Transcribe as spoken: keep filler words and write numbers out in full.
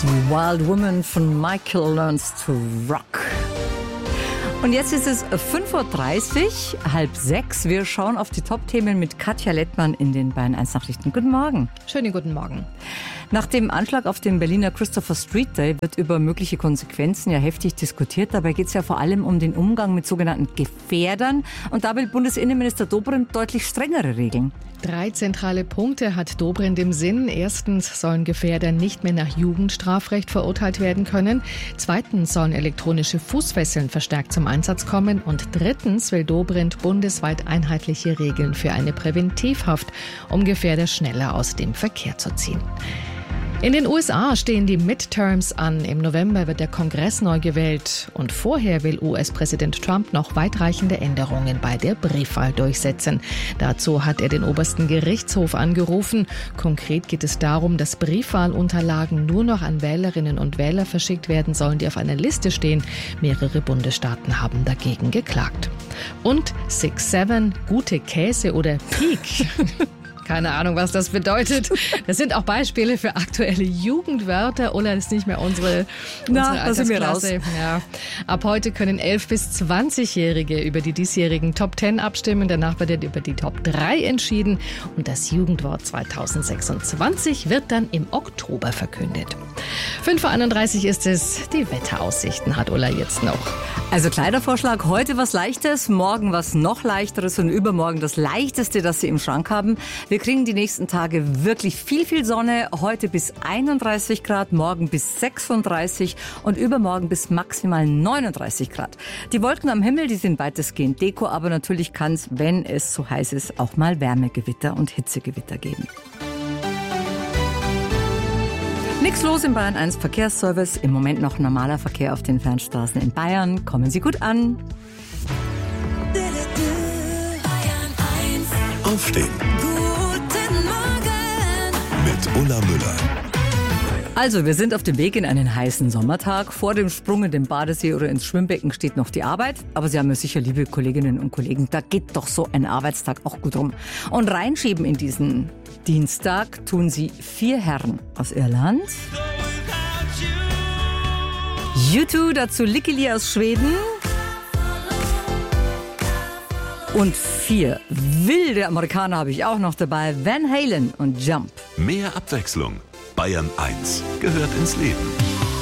Die Wild Woman von Michael Learns to Rock. Und jetzt ist es fünf Uhr dreißig, halb sechs. Wir schauen auf die Top-Themen mit Katja Lettmann in den Bayern eins Nachrichten. Guten Morgen. Schönen guten Morgen. Nach dem Anschlag auf den Berliner Christopher Street Day wird über mögliche Konsequenzen ja heftig diskutiert. Dabei geht es ja vor allem um den Umgang mit sogenannten Gefährdern. Und da will Bundesinnenminister Dobrindt deutlich strengere Regeln. Drei zentrale Punkte hat Dobrindt im Sinn. Erstens sollen Gefährder nicht mehr nach Jugendstrafrecht verurteilt werden können. Zweitens sollen elektronische Fußfesseln verstärkt zum Einsatz kommen. Und drittens will Dobrindt bundesweit einheitliche Regeln für eine Präventivhaft, um Gefährder schneller aus dem Verkehr zu ziehen. In den U S A stehen die Midterms an. Im November wird der Kongress neu gewählt. Und vorher will U S-Präsident Trump noch weitreichende Änderungen bei der Briefwahl durchsetzen. Dazu hat er den obersten Gerichtshof angerufen. Konkret geht es darum, dass Briefwahlunterlagen nur noch an Wählerinnen und Wähler verschickt werden sollen, die auf einer Liste stehen. Mehrere Bundesstaaten haben dagegen geklagt. Und six seven, gute Käse oder Peak. Keine Ahnung, was das bedeutet. Das sind auch Beispiele für aktuelle Jugendwörter. Ulla, das ist nicht mehr unsere, unsere Na, da sind wir raus. Ja. Ab heute können elf- bis zwanzigjährige über die diesjährigen Top zehn abstimmen. Danach wird über die Top drei entschieden. Und das Jugendwort zweitausendsechsundzwanzig wird dann im Oktober verkündet. fünf Uhr einunddreißig ist es. Die Wetteraussichten hat Ulla jetzt noch. Also Kleidervorschlag, heute was Leichtes, morgen was noch Leichteres und übermorgen das Leichteste, das Sie im Schrank haben. Wir kriegen die nächsten Tage wirklich viel, viel Sonne. Heute bis einunddreißig Grad, morgen bis sechsunddreißig und übermorgen bis maximal neununddreißig Grad. Die Wolken am Himmel, die sind weitestgehend Deko, aber natürlich kann es, wenn es so heiß ist, auch mal Wärmegewitter und Hitzegewitter geben. Nichts los im Bayern eins Verkehrsservice. Im Moment noch normaler Verkehr auf den Fernstraßen in Bayern. Kommen Sie gut an. Aufstehen. Guten Morgen. Mit Ulla Müller. Also, wir sind auf dem Weg in einen heißen Sommertag. Vor dem Sprung in den Badesee oder ins Schwimmbecken steht noch die Arbeit. Aber Sie haben ja sicher, liebe Kolleginnen und Kollegen, da geht doch so ein Arbeitstag auch gut rum. Und reinschieben in diesen Dienstag tun Sie vier Herren aus Irland. U zwei, dazu Lickeli aus Schweden. Und vier wilde Amerikaner habe ich auch noch dabei. Van Halen und Jump. Mehr Abwechslung. Bayern eins gehört ins Leben.